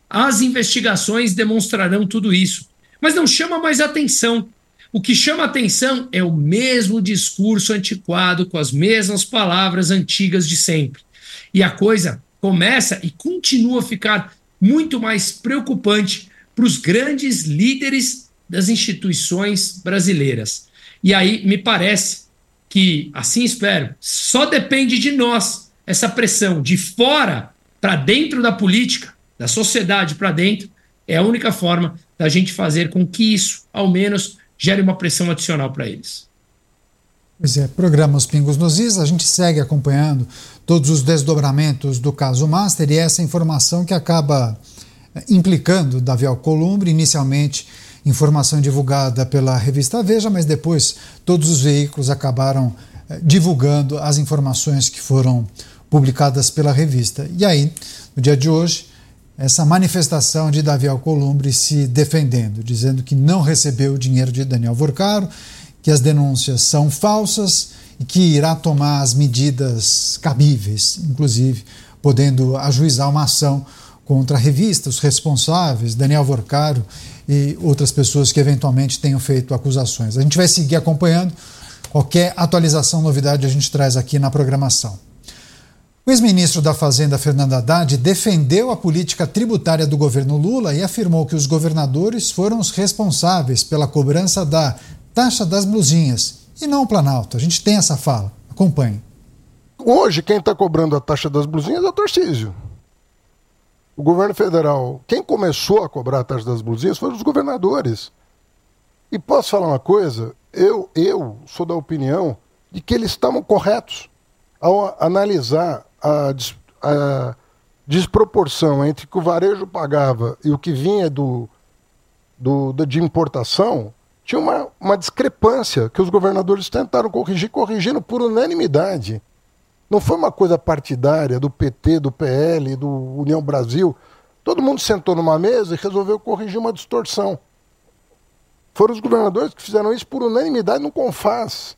As investigações demonstrarão tudo isso. Mas não chama mais atenção. O que chama atenção é o mesmo discurso antiquado, com as mesmas palavras antigas de sempre. E a coisa começa e continua a ficar muito mais preocupante para os grandes líderes das instituições brasileiras. E aí me parece que, assim espero, só depende de nós essa pressão de fora para dentro da política, da sociedade para dentro, é a única forma da gente fazer com que isso, ao menos, gere uma pressão adicional para eles. Pois é, programa Os Pingos nos Is, a gente segue acompanhando todos os desdobramentos do caso Master e essa informação que acaba implicando Davi Alcolumbre, inicialmente informação divulgada pela revista Veja, mas depois todos os veículos acabaram divulgando as informações que foram publicadas pela revista. E aí, no dia de hoje, essa manifestação de Davi Alcolumbre se defendendo, dizendo que não recebeu o dinheiro de Daniel Vorcaro, que as denúncias são falsas e que irá tomar as medidas cabíveis, inclusive podendo ajuizar uma ação contra a revista, os responsáveis, Daniel Vorcaro e outras pessoas que eventualmente tenham feito acusações. A gente vai seguir acompanhando. Qualquer atualização, novidade, a gente traz aqui na programação. O ex-ministro da Fazenda, Fernando Haddad, defendeu a política tributária do governo Lula e afirmou que os governadores foram os responsáveis pela cobrança da taxa das blusinhas e não o Planalto. A gente tem essa fala. Acompanhe. Hoje, quem está cobrando a taxa das blusinhas é o Tarcísio. O governo federal, quem começou a cobrar a taxa das blusinhas foram os governadores. E posso falar uma coisa? Eu sou da opinião de que eles estavam corretos ao analisar a desproporção entre o que o varejo pagava e o que vinha de importação. Tinha uma discrepância que os governadores tentaram corrigindo por unanimidade. Não foi uma coisa partidária do PT, do PL, do União Brasil. Todo mundo sentou numa mesa e resolveu corrigir uma distorção. Foram os governadores que fizeram isso por unanimidade no CONFAS.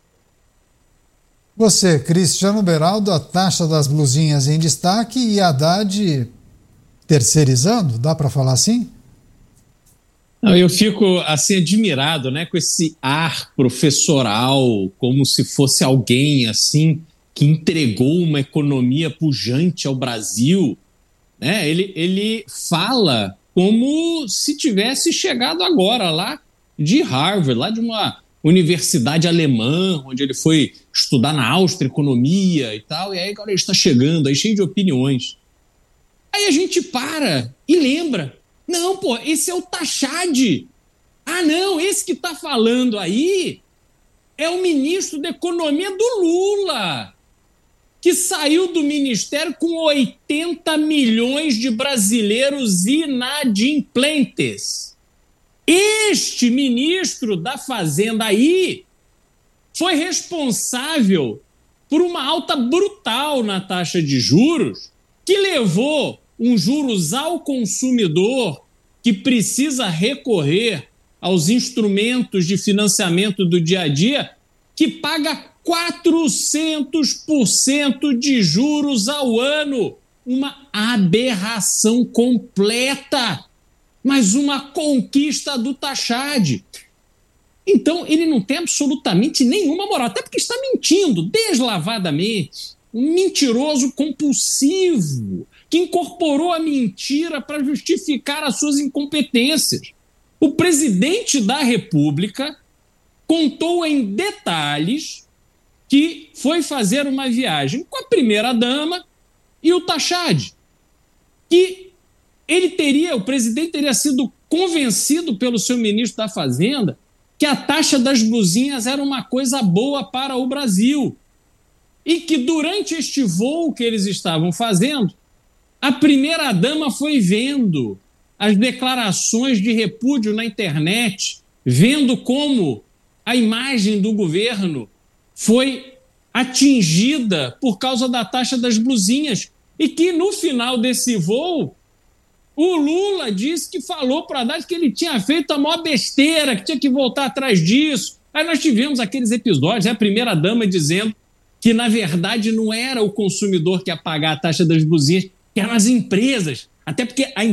Você, Cristiano Beraldo, a taxa das blusinhas em destaque e Haddad terceirizando, dá para falar assim? Não, eu fico assim admirado, né, com esse ar professoral, como se fosse alguém assim que entregou uma economia pujante ao Brasil, né? Ele fala como se tivesse chegado agora lá de Harvard, lá de uma universidade alemã, onde ele foi estudar na Áustria economia e tal, e aí agora ele está chegando, aí cheio de opiniões. Aí a gente para e lembra, não, pô, esse é o Tachad. Ah, não, esse que está falando aí é o ministro da Economia do Lula, que saiu do ministério com 80 milhões de brasileiros inadimplentes. Este ministro da Fazenda aí foi responsável por uma alta brutal na taxa de juros, que levou um juros ao consumidor que precisa recorrer aos instrumentos de financiamento do dia a dia, que paga 400% de juros ao ano. Uma aberração completa, mas uma conquista do Tachad. Então, ele não tem absolutamente nenhuma moral, até porque está mentindo deslavadamente. Um mentiroso compulsivo que incorporou a mentira para justificar as suas incompetências. O presidente da República contou em detalhes que foi fazer uma viagem com a primeira-dama e o Tachad, que o presidente teria sido convencido pelo seu ministro da Fazenda que a taxa das blusinhas era uma coisa boa para o Brasil e que durante este voo que eles estavam fazendo, a primeira-dama foi vendo as declarações de repúdio na internet, vendo como a imagem do governo foi atingida por causa da taxa das blusinhas e que no final desse voo o Lula disse que falou para Haddad que ele tinha feito a maior besteira, que tinha que voltar atrás disso. Aí nós tivemos aqueles episódios, a primeira-dama dizendo que, na verdade, não era o consumidor que ia pagar a taxa das blusinhas, que eram as empresas. Até porque a